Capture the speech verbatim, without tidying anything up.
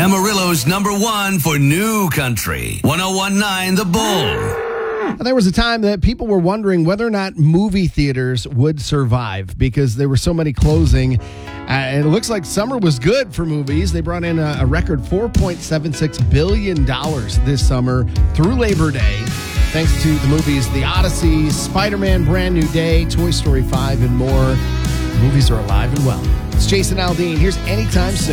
Amarillo's number one for new country. one oh one point nine The Bull. There was a time that people were wondering whether or not movie theaters would survive because there were so many closing. Uh, and it looks like summer was good for movies. They brought in a, a record four point seven six billion dollars this summer through Labor Day, thanks to the movies The Odyssey, Spider-Man Brand New Day, Toy Story five, and more. Movies are alive and well. It's Jason Aldean. Here's Anytime Soon.